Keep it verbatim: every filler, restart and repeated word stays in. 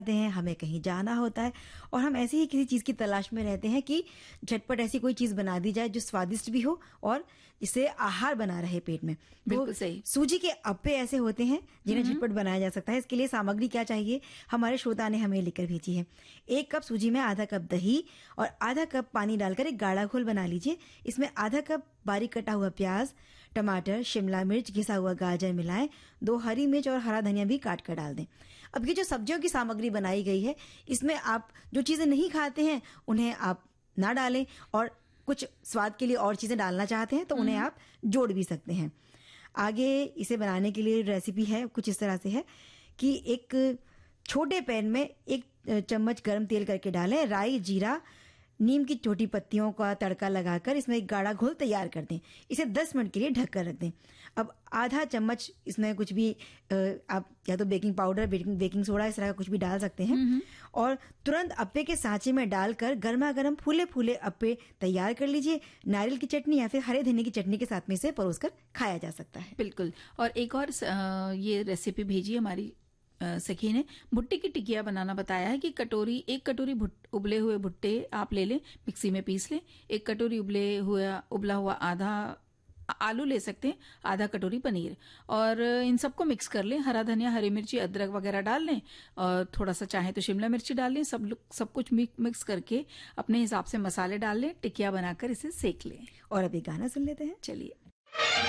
हैं, हमें कहीं जाना होता है और हम ऐसे ही किसी चीज की तलाश में रहते हैं कि झटपट ऐसी कोई चीज बना दी जाए जो स्वादिष्ट भी हो और जिससे आहार बना रहे पेट में। बिल्कुल तो सही। सूजी के अप्पे ऐसे होते हैं जिन्हें झटपट बनाया जा सकता है। इसके लिए सामग्री क्या चाहिए, हमारे श्रोता ने हमें लिखकर भेजी है। एक कप सूजी में आधा कप दही और आधा कप पानी डालकर एक गाढ़ा घोल बना लीजिए। इसमें आधा कप बारीक कटा हुआ प्याज, टमाटर, शिमला मिर्च, घिसा हुआ गाजर मिलाएं। दो हरी मिर्च और हरा धनिया भी काट कर डाल दें। अब ये जो सब्जियों की सामग्री बनाई गई है, इसमें आप जो चीजें नहीं खाते हैं उन्हें आप ना डालें और कुछ स्वाद के लिए और चीजें डालना चाहते हैं तो उन्हें आप जोड़ भी सकते हैं। आगे इसे बनाने के लिए रेसिपी है कुछ इस तरह से है कि एक छोटे पैन में एक चम्मच गरम तेल करके डालें, राई, जीरा, नीम की छोटी पत्तियों का तड़का लगाकर इसमें एक गाढ़ा घोल तैयार कर दें। इसे दस मिनट के लिए ढक कर रख दें। अब आधा चम्मच इसमें कुछ भी आप या तो baking powder, baking baking soda इस तरह का कुछ भी डाल सकते हैं और तुरंत अप्पे के सांचे में डालकर गर्मा गर्म फूले फूले अप्पे तैयार कर लीजिए। नारियल की चटनी या फिर हरे धनिया की चटनी के साथ में इसे परोसकर खाया जा सकता है। बिल्कुल। और एक और ये रेसिपी भेजी हमारी सखी ने, भुट्टे की टिकिया बनाना बताया है कि कटोरी एक कटोरी उबले हुए भुट्टे आप ले लें, मिक्सी में पीस लें। एक कटोरी उबले हुआ उबला हुआ आधा आलू ले सकते हैं, आधा कटोरी पनीर और इन सबको मिक्स कर लें। हरा धनिया, हरी मिर्ची, अदरक वगैरह डाल लें और थोड़ा सा चाहे तो शिमला मिर्ची डाल लें। सब सब कुछ मिक्स करके अपने हिसाब से मसाले डाल लें, टिकिया बनाकर इसे सेक लें। और अभी गाना सुन लेते हैं, चलिए।